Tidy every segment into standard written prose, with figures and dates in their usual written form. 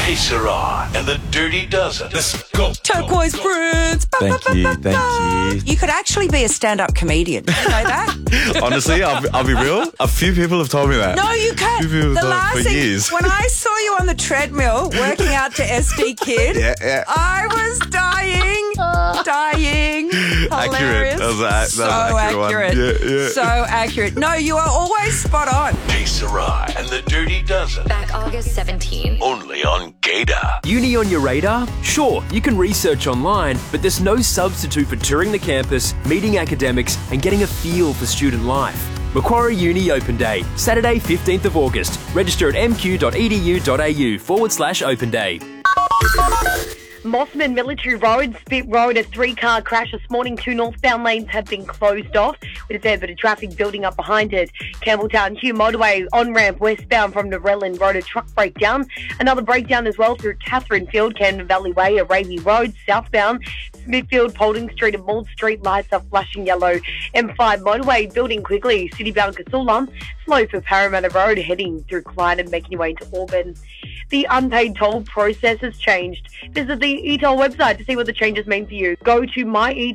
Hey, Sarah, and the Dirty Dozen. Let's go. Turquoise Prince. Thank you. You could actually be a stand-up comedian. You know that? Honestly, I'll be real. A few people have told me that. No, you can't. The last for thing, years. when I saw you on the treadmill working out to SD Kid, I was dying. Hilarious. That was so accurate. Yeah. So accurate. No, you are always spot on. Hey, Sarah, and the Dirty Dozen. Back August 17. Only on Gator. Uni on your radar? Sure, you can research online, but there's no substitute for touring the campus, meeting academics, and getting a feel for student life. Macquarie Uni Open Day, Saturday 15th of August. Register at mq.edu.au/Open Day. Mossman Military Road, Spit Road, a three-car crash this morning. Two northbound lanes have been closed off with a fair bit of traffic building up behind it. Campbelltown Hugh Motorway on-ramp westbound from Narellan Road, a truck breakdown. Another breakdown as well through Catherine Field, Camden Valley Way, Araby Road, southbound. Smithfield, Paulding Street and Maud Street lights are flashing yellow. M5 motorway building quickly. Citybound Casula, slow for Parramatta Road, heading through Clyde and making your way into Auburn. The unpaid toll process has changed. Visit the eToll website to see what the changes mean for you. Go to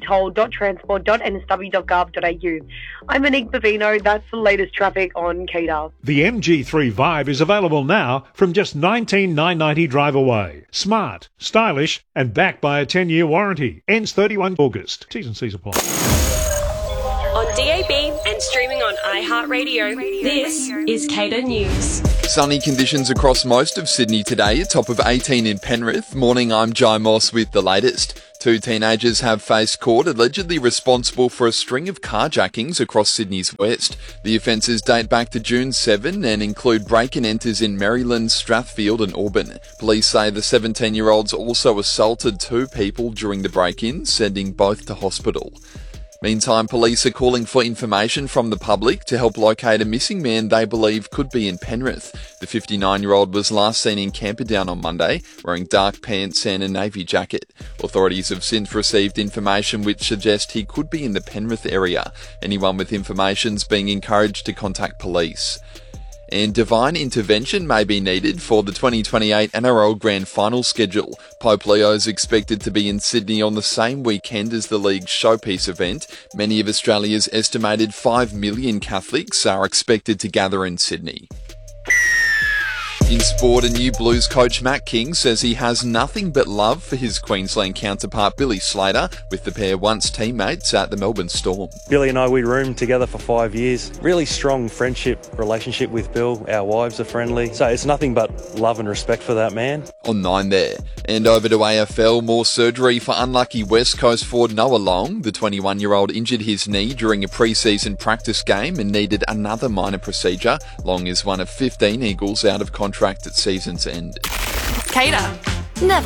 myetoll.transport.nsw.gov.au. I'm Monique Bavino. That's the latest traffic on KDAR. The MG3 Vibe is available now from just $19,990 drive away. Smart, stylish and backed by a 10-year warranty. Ends 31 August. T's and C's apply. On DAB and streaming on iHeartRadio, this is KDAR News. Sunny conditions across most of Sydney today, a top of 18 in Penrith. Morning, I'm Jai Moss with the latest. Two teenagers have faced court allegedly responsible for a string of carjackings across Sydney's west. The offences date back to June 7 and include break-and-enters in Maryland, Strathfield and Auburn. Police say the 17-year-olds also assaulted two people during the break-ins, sending both to hospital. Meantime, police are calling for information from the public to help locate a missing man they believe could be in Penrith. The 59-year-old was last seen in Camperdown on Monday, wearing dark pants and a navy jacket. Authorities have since received information which suggests he could be in the Penrith area. Anyone with information is being encouraged to contact police. And divine intervention may be needed for the 2028 NRL Grand Final schedule. Pope Leo is expected to be in Sydney on the same weekend as the league's showpiece event. Many of Australia's estimated 5 million Catholics are expected to gather in Sydney. In sport, a new Blues coach Matt King says he has nothing but love for his Queensland counterpart Billy Slater, with the pair once teammates at the Melbourne Storm. Billy and I, we roomed together for 5 years. Really strong friendship relationship with Bill. Our wives are friendly. So it's nothing but love and respect for that man. On 9 there. And over to AFL, more surgery for unlucky West Coast forward Noah Long. The 21-year-old injured his knee during a pre-season practice game and needed another minor procedure. Long is one of 15 Eagles out of contract at season's end. KDAR. Never